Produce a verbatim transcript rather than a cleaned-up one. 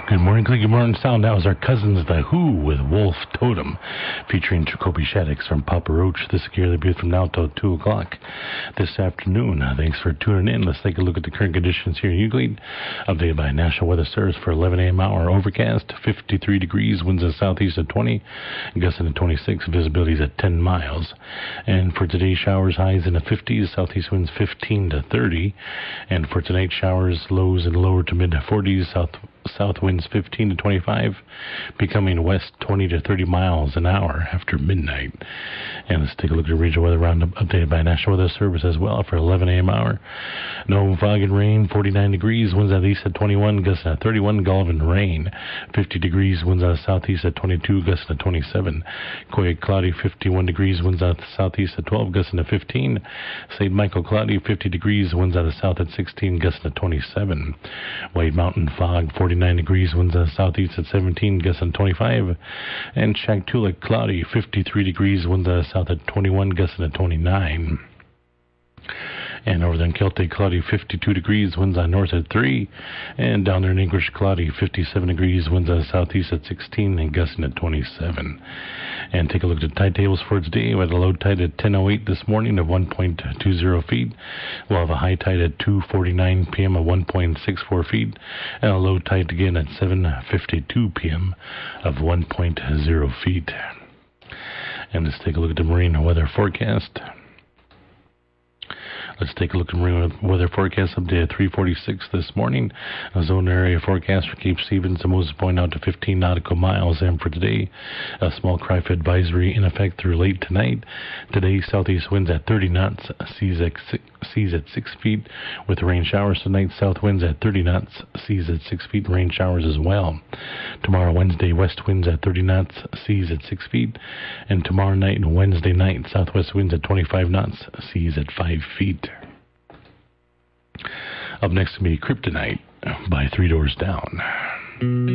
Good morning, Clicky Morton Sound. That was our cousins, The Who, with Wolf Totem, featuring Jacoby Shaddix from Papa Roach. This is Gary Booth from now till two o'clock this afternoon. Uh, thanks for tuning in. Let's take a look at the current conditions here in Euclid. Updated by National Weather Service for eleven a.m. hour. Overcast, fifty-three degrees, winds at southeast at twenty, gusting at twenty-six, visibility is at ten miles. And for today, showers, highs in the fifties, southeast winds fifteen to thirty. And for tonight, showers, lows in the lower to mid forties, south south winds fifteen to twenty-five, becoming west twenty to thirty miles an hour after midnight. And let's take a look at the regional weather roundup updated by National Weather Service as well for eleven a.m. hour. No fog and rain, forty-nine degrees, winds out east at twenty-one, gusting at thirty-one. Gullivan rain, fifty degrees, winds out southeast at twenty-two, gusting at twenty-seven. Koyuk cloudy, fifty-one degrees, winds out southeast at twelve, gusting at fifteen. Saint Michael cloudy, fifty degrees, winds out of south at sixteen, gusting at twenty-seven. White Mountain fog, forty-nine degrees, winds out southeast at seventeen, gusting at twenty-five. And Shaktoolik cloudy, fifty-three degrees, winds out south at twenty-one, gusting at twenty-nine. And over there in Celtic, cloudy, fifty-two degrees, winds on north at three. And down there in English, cloudy, fifty-seven degrees, winds on southeast at sixteen, and gusting at twenty-seven. And take a look at the tide tables for today. We had a low tide at ten oh eight this morning of one point two zero feet. We'll have a high tide at two forty-nine p.m. of one point six four feet. And a low tide again at seven fifty-two p.m. of one point zero feet. And let's take a look at the marine weather forecast. Let's take a look at marine weather forecast update at three forty-six this morning. A zone area forecast for Cape Stevens and Moses Point out to fifteen nautical miles. And for today, a small cry for advisory in effect through late tonight. Today, southeast winds at thirty knots, seas at six, seas at six feet with rain showers. Tonight, south winds at thirty knots, seas at six feet, rain showers as well. Tomorrow, Wednesday, west winds at thirty knots, seas at six feet. And tomorrow night and Wednesday night, southwest winds at twenty-five knots, seas at five feet. Up next to me, Kryptonite by Three Doors Down.